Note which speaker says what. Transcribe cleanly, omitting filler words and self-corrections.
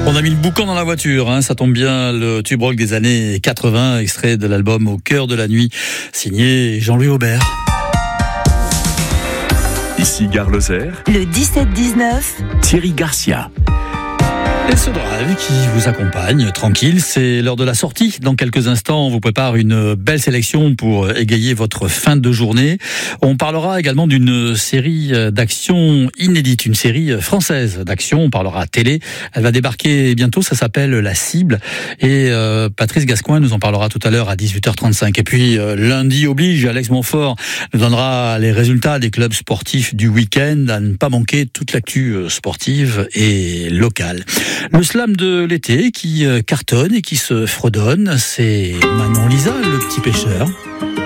Speaker 1: On a mis le boucan dans la voiture, hein, ça tombe bien, le tube rock des années 80, extrait de l'album Au cœur de la nuit, signé Jean-Louis Aubert.
Speaker 2: Ici Gare Lozère,
Speaker 3: Le 17-19,
Speaker 2: Thierry Garcia.
Speaker 1: Et ce drive qui vous accompagne, tranquille, c'est l'heure de la sortie. Dans quelques instants, on vous prépare une belle sélection pour égayer votre fin de journée. On parlera également d'une série d'actions inédite, une série française d'action. On parlera télé. Elle va débarquer bientôt, ça s'appelle La Cible. Et Patrice Gascoigne nous en parlera tout à l'heure à 18h35. Et puis lundi oblige, Alex Montfort nous donnera les résultats des clubs sportifs du week-end, à ne pas manquer toute l'actu sportive et locale. Le slam de l'été qui cartonne et qui se fredonne, c'est Manon Lisa, le petit pêcheur.